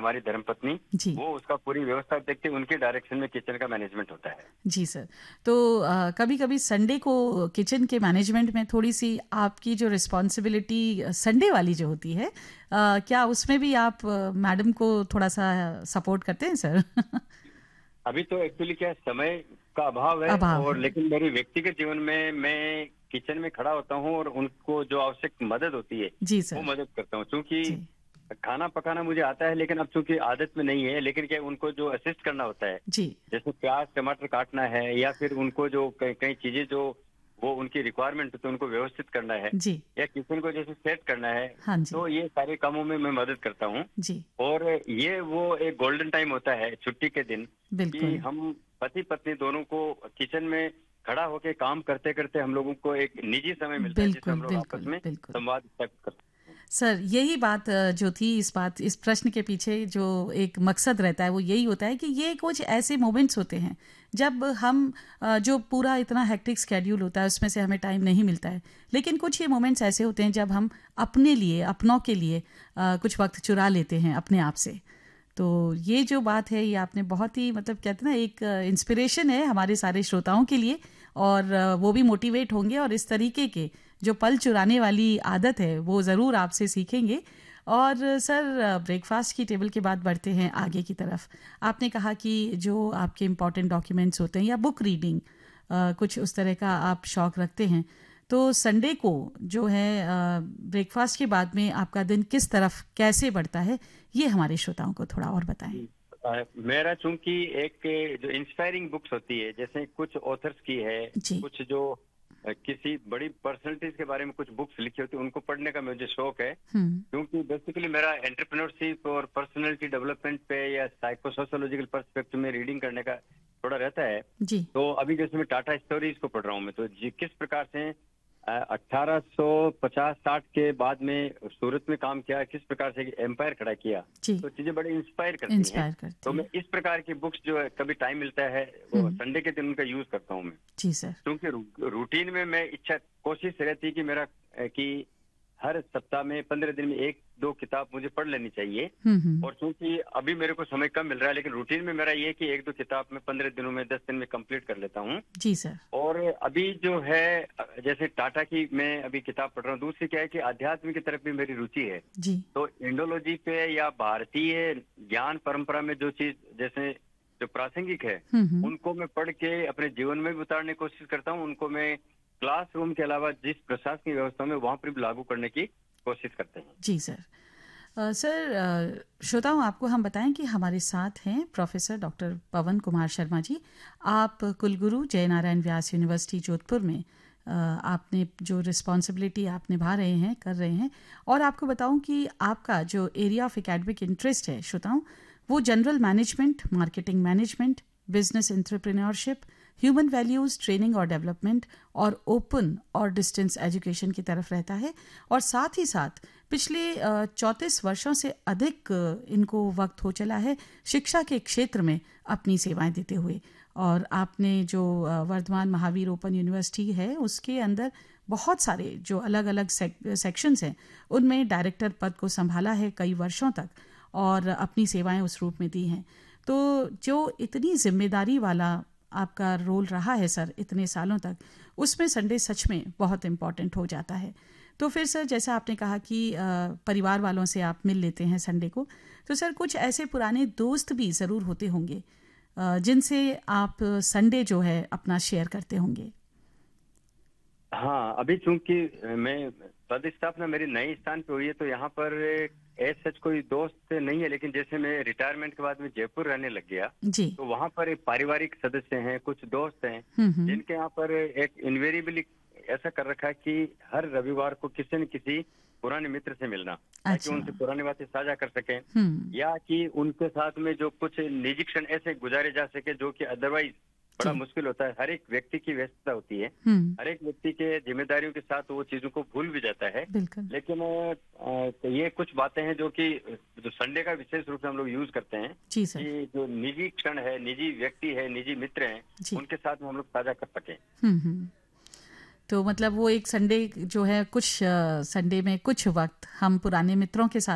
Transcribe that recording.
हमारी धर्मपत्नी, जी। वो उसका पूरी व्यवस्था देखते हैं, उनके डायरेक्शन में किचन का मैनेजमेंट होता है। जी सर। तो कभी-कभी संडे को किचन के मैनेजमेंट में थोड़ी-सी आपकी जो रिस्पॉन्सिबिलिटी संडे वाली जो होती है, क्या उसमें भी आप मैडम को थोड़ा-सा सपोर्ट करते हैं सर? अभी तो एक्चुअली क्या है, समय का अभाव है, अभाव और है। लेकिन मेरी व्यक्तिगत जीवन में मैं किचन में खड़ा होता हूँ और उनको जो आवश्यक मदद होती है जी वो सर। मदद करता हूँ। क्योंकि जी। खाना पकाना मुझे आता है, लेकिन अब चूंकि आदत में नहीं है, लेकिन क्या उनको जो असिस्ट करना होता है, जी। जैसे प्याज टमाटर काटना है, या फिर उनको जो कई कई चीजें जो वो उनकी रिक्वायरमेंट होती है उनको व्यवस्थित करना है, जी। या किचन को जैसे सेट करना है, हाँ जी। तो ये सारे कामों में मैं मदद करता हूँ। जी। और ये वो एक गोल्डन टाइम होता है छुट्टी के दिन, कि बिल्कुल। हम पति पत्नी दोनों को किचन में खड़ा होकर काम करते करते हम लोगों को एक निजी समय मिलता है, जिसमें बिल्कुल, हम लोग आपस बिल्कुल, में बिल्कुल। संवाद स्थापित करते हैं। सर यही बात जो थी, इस प्रश्न के पीछे जो एक मकसद रहता है वो यही होता है कि ये कुछ ऐसे मोमेंट्स होते हैं जब हम जो पूरा इतना हेक्टिक स्केड्यूल होता है उसमें से हमें टाइम नहीं मिलता है, लेकिन कुछ ये मोमेंट्स ऐसे होते हैं जब हम अपने लिए, अपनों के लिए कुछ वक्त चुरा लेते हैं अपने आप से। तो ये जो बात है ये आपने बहुत ही, मतलब कहते हैं ना, एक इंस्पिरेशन है हमारे सारे श्रोताओं के लिए, और वो भी मोटिवेट होंगे और इस तरीके के जो पल चुराने वाली आदत है वो ज़रूर आपसे सीखेंगे। और सर ब्रेकफास्ट की टेबल के बाद बढ़ते हैं आगे की तरफ। आपने कहा कि जो आपके इम्पॉर्टेंट डॉक्यूमेंट्स होते हैं या बुक रीडिंग, कुछ उस तरह का आप शौक रखते हैं, तो संडे को जो है ब्रेकफास्ट के बाद में आपका दिन किस तरफ कैसे बढ़ता है, ये हमारे श्रोताओं को थोड़ा और बताएं। मेरा चूंकि एक जो इंस्पायरिंग बुक्स होती है, जैसे कुछ ऑथर्स की है, जी। कुछ जो किसी बड़ी पर्सनैलिटीज के बारे में कुछ बुक्स लिखी होती है, उनको पढ़ने का मुझे शौक है। क्योंकि बेसिकली मेरा एंटरप्रेन्योरशिप और पर्सनैलिटी डेवलपमेंट पे या साइको सोशोलॉजिकल पर्सपेक्टिव में रीडिंग करने का थोड़ा रहता है। जी। तो अभी जैसे मैं टाटा स्टोरीज को पढ़ रहा हूँ, मैं तो किस प्रकार से 1850-60 के बाद में सूरत में काम किया, किस प्रकार से एम्पायर खड़ा किया, जी। तो चीजें बड़ी इंस्पायर करती हैं। इंस्पायर करती तो है। मैं इस प्रकार की बुक्स जो है कभी टाइम मिलता है वो संडे के दिन उनका यूज करता हूँ मैं। जी सर। क्योंकि रूटीन में मैं कोशिश रहती है कि मेरा कि हर सप्ताह में 15 दिन में 1-2 किताब मुझे पढ़ लेनी चाहिए। और चूंकि अभी मेरे को समय कम मिल रहा है, लेकिन रूटीन में मेरा ये कि 1-2 किताब मैं 15 दिनों में 10 दिन में कंप्लीट कर लेता हूँ। जी सर। और अभी जो है जैसे टाटा की मैं अभी किताब पढ़ रहा हूँ। दूसरी क्या है कि अध्यात्म की तरफ भी मेरी रुचि है। जी। तो इंडोलॉजी पे या भारतीय ज्ञान परंपरा में जो चीज जैसे जो प्रासंगिक है, उनको मैं पढ़ के अपने जीवन में भी उतारने की कोशिश करता हूँ। उनको मैं क्लासरूम के अलावा जिस प्रशासनिक व्यवस्था में वहां पर भी लागू करने की कोशिश करते हैं। जी सर। सर श्रोताओं, आपको हम बताएं कि हमारे साथ हैं प्रोफेसर डॉक्टर पवन कुमार शर्मा जी। आप कुलगुरु जय नारायण व्यास यूनिवर्सिटी जोधपुर में आपने जो रिस्पॉन्सिबिलिटी आप निभा रहे हैं, कर रहे हैं, और आपको बताऊं कि आपका जो एरिया ऑफ एकेडमिक इंटरेस्ट है श्रोताओं, वो general management, marketing management, business entrepreneurship, human values, training और डेवलपमेंट, और ओपन और डिस्टेंस एजुकेशन की तरफ रहता है। और साथ ही साथ पिछले 34 वर्षों से अधिक इनको वक्त हो चला है शिक्षा के क्षेत्र में अपनी सेवाएं देते हुए। और आपने जो वर्धमान महावीर ओपन यूनिवर्सिटी है उसके अंदर बहुत सारे जो अलग अलग सेक्शंस हैं उनमें डायरेक्टर पद को संभाला है कई वर्षों तक, और अपनी सेवाएं उस रूप में दी हैं। तो जो इतनी जिम्मेदारी वाला आपका रोल रहा है सर इतने सालों तक, उसमें संडे सच में बहुत इम्पॉर्टेंट हो जाता है। तो फिर सर, जैसा आपने कहा कि परिवार वालों से आप मिल लेते हैं संडे को, तो सर कुछ ऐसे पुराने दोस्त भी ज़रूर होते होंगे जिनसे आप संडे जो है अपना शेयर करते होंगे। हाँ, अभी चूंकि मैं पद स्थापना मेरी नई स्थान पे हुई है, तो यहाँ पर सच कोई दोस्त नहीं है। लेकिन जैसे मैं रिटायरमेंट के बाद में जयपुर रहने लग गया, जी। तो वहाँ पर एक पारिवारिक सदस्य हैं, कुछ दोस्त हैं जिनके यहाँ पर एक इनवेरिएबली ऐसा कर रखा है कि हर रविवार को किसी न किसी पुराने मित्र से मिलना, ताकि उनसे पुरानी बातें साझा कर सकें, या कि उनके साथ में जो कुछ निजी क्षण ऐसे गुजारे जा सके जो कि अदरवाइज बड़ा मुश्किल होता है। हर एक व्यक्ति की व्यस्तता होती है, हर एक व्यक्ति के जिम्मेदारियों के साथ वो चीजों को भूल भी जाता है। लेकिन तो ये कुछ बातें हैं जो कि जो संडे का विशेष रूप से हम लोग यूज करते हैं कि जो निजी क्षण है, निजी व्यक्ति है, निजी मित्र हैं, उनके साथ में हम लोग साझा कर सकें। तो मतलब वो एक संडे जो है, कुछ संडे में कुछ वक्त हम पुराने मित्रों के साथ